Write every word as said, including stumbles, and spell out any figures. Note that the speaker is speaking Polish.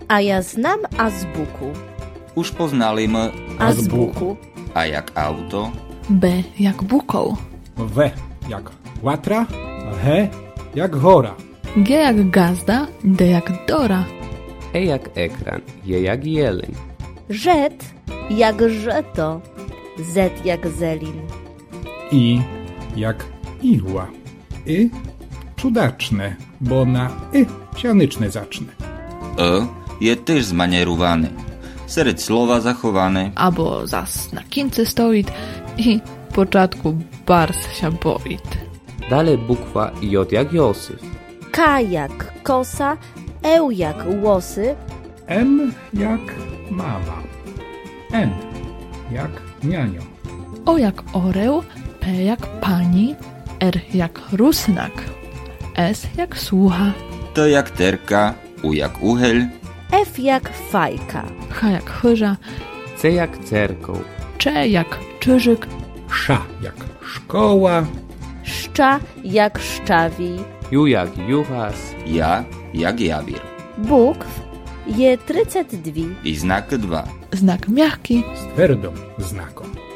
A ja znam azbuku. Už poznali m Azbuku. A jak auto? B jak bukoł. W jak łatra, H jak hora. G jak gazda, D jak dora. E jak ekran, J jak jeleń. Rzet jak żeto. Z jak zelin. I jak igła. Y cudaczne, bo na y sianyczne zacznę. E je też zmanierowany. Serед słowa zachowane. Albo zas na kince stoit i w początku bars się boit. Dalej bukwa J jak Józef. K jak kosa. E jak łosy. M jak mama. N jak nianio. O jak oreł, P jak pani, R jak rusnak, S jak słucha, T jak terka, U jak uchel, F jak fajka. H jak chyża, C jak cerkoł. Cze jak czyżyk, Sza jak szkoła. Szcza jak szczawij. Ju jak juchas. ja jak jawir. Bukw je trzydzieści dwa. I znak dwa. znak miachki, Z twardą znaką.